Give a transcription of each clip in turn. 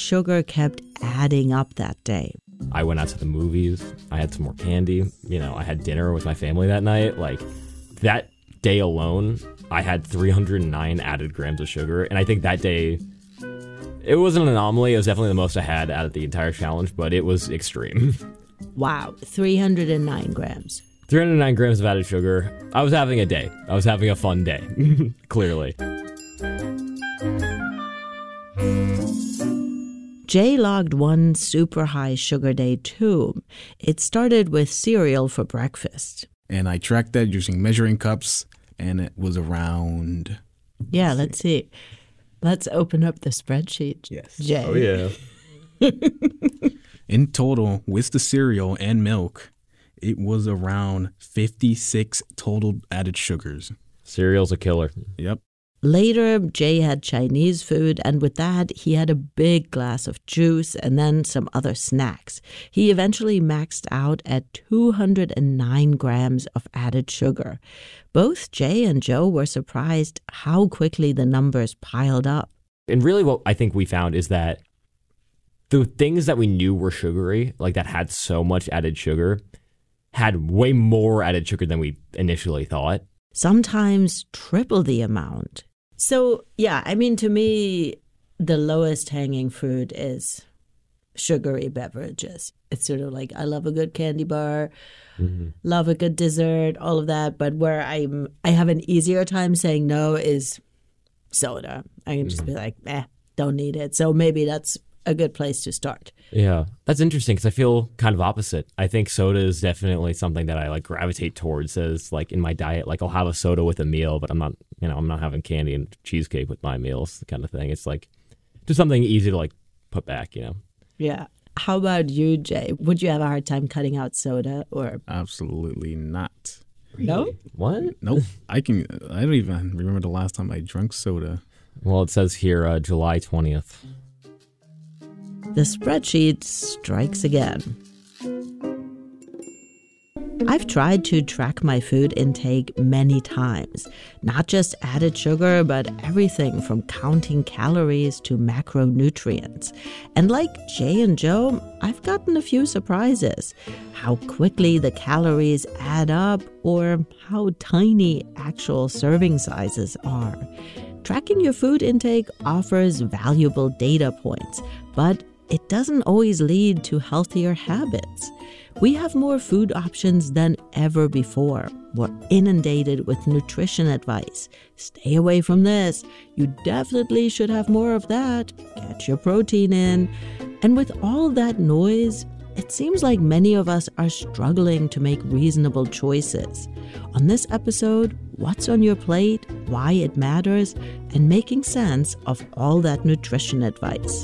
sugar kept adding up that day. I went out to the movies. I had some more candy. I had dinner with my family that night. Like, that day alone, I had 309 added grams of sugar. And I think that day, it was an anomaly. It was definitely the most I had out of the entire challenge, but it was extreme. Wow, 309 grams. 309 grams of added sugar. I was having a day. I was having a fun day, clearly. Jay logged one super high sugar day too. It started with cereal for breakfast. And I tracked that using measuring cups, and it was around... Yeah, let's see. Let's open up the spreadsheet, Yes. Jay. Oh, yeah. In total, with the cereal and milk, it was around 56 total added sugars. Cereal's a killer. Yep. Later, Jay had Chinese food, and with that, he had a big glass of juice and then some other snacks. He eventually maxed out at 209 grams of added sugar. Both Jay and Joe were surprised how quickly the numbers piled up. And really what I think we found is that the things that we knew were sugary, like that had so much added sugar, had way more added sugar than we initially thought. Sometimes triple the amount. So, yeah, I mean, to me, the lowest hanging fruit is sugary beverages. It's sort of like, I love a good candy bar, love a good dessert, all of that. But where I have an easier time saying no is soda. I can just be like, don't need it. So maybe that's a good place to start. Yeah, that's interesting because I feel kind of opposite. I think soda is definitely something that I like gravitate towards as like in my diet. Like I'll have a soda with a meal, but I'm not having candy and cheesecake with my meals, kind of thing. It's like just something easy to like put back, Yeah. How about you, Jay? Would you have a hard time cutting out soda or? Absolutely not. No? What? Nope. I don't even remember the last time I drank soda. Well, it says here July 20th. The spreadsheet strikes again. I've tried to track my food intake many times, not just added sugar, but everything from counting calories to macronutrients. And like Jay and Joe, I've gotten a few surprises. How quickly the calories add up or how tiny actual serving sizes are. Tracking your food intake offers valuable data points, but it doesn't always lead to healthier habits. We have more food options than ever before. We're inundated with nutrition advice. Stay away from this. You definitely should have more of that. Get your protein in. And with all that noise, it seems like many of us are struggling to make reasonable choices. On this episode, what's on your plate, why it matters, and making sense of all that nutrition advice.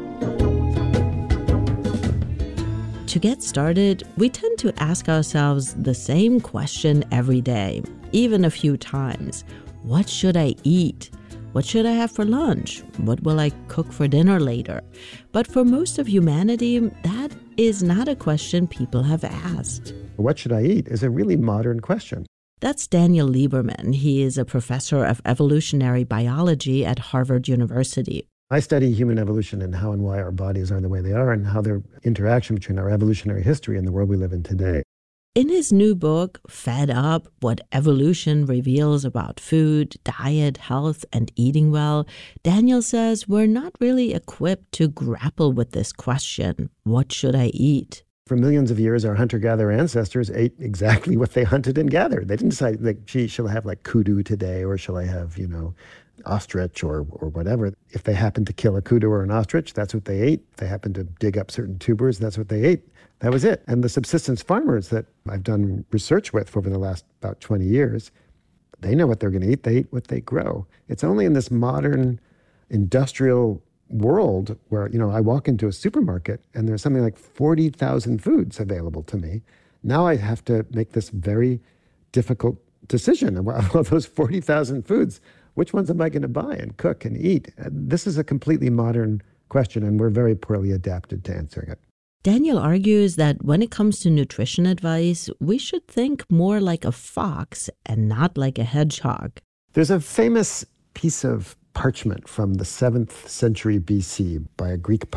To get started, we tend to ask ourselves the same question every day, even a few times. What should I eat? What should I have for lunch? What will I cook for dinner later? But for most of humanity, that is not a question people have asked. What should I eat is a really modern question. That's Daniel Lieberman. He is a professor of evolutionary biology at Harvard University. I study human evolution and how and why our bodies are the way they are and how their interaction between our evolutionary history and the world we live in today. In his new book, Fed Up, What Evolution Reveals About Food, Diet, Health, and Eating Well, Daniel says we're not really equipped to grapple with this question, what should I eat? For millions of years, our hunter-gatherer ancestors ate exactly what they hunted and gathered. They didn't decide, like, gee, shall I have like kudu today or shall I have, ostrich or whatever. If they happened to kill a kudu or an ostrich, that's what they ate. If they happened to dig up certain tubers, that's what they ate. That was it. And the subsistence farmers that I've done research with over the last about 20 years, they know what they're going to eat. They eat what they grow. It's only in this modern industrial world where, I walk into a supermarket and there's something like 40,000 foods available to me. Now I have to make this very difficult decision. Of those 40,000 foods, which ones am I going to buy and cook and eat? This is a completely modern question, and we're very poorly adapted to answering it. Daniel argues that when it comes to nutrition advice, we should think more like a fox and not like a hedgehog. There's a famous piece of parchment from the 7th century BC by a Greek